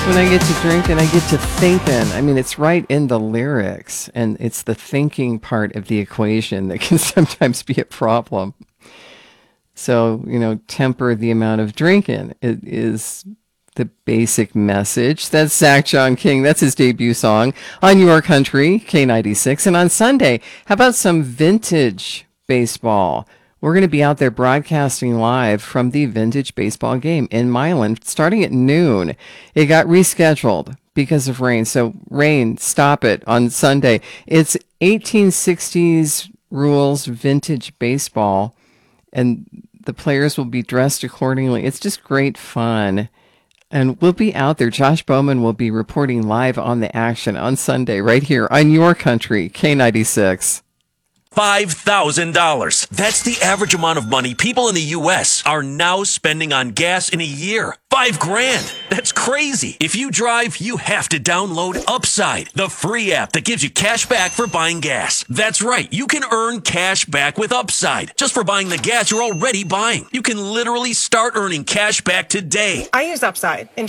When I get to drink and I get to thinking, I mean, it's right in the lyrics, and it's the thinking part of the equation that can sometimes be a problem. So, temper the amount of drinking. It is the basic message. That's Zach John King. That's his debut song on Your Country, K96. And on Sunday, how about some vintage baseball? We're going to be out there broadcasting live from the vintage baseball game in Milan starting at noon. It got rescheduled because of rain. So rain, stop it on Sunday. It's 1860s rules vintage baseball, and the players will be dressed accordingly. It's just great fun. And we'll be out there. Josh Bowman will be reporting live on the action on Sunday right here on Your Country, K96. $5,000. That's the average amount of money people in the U.S. are now spending on gas in a year. $5,000. That's crazy. If you drive, you have to download Upside, the free app that gives you cash back for buying gas. That's right. You can earn cash back with Upside just for buying the gas you're already buying. You can literally start earning cash back today. I use Upside.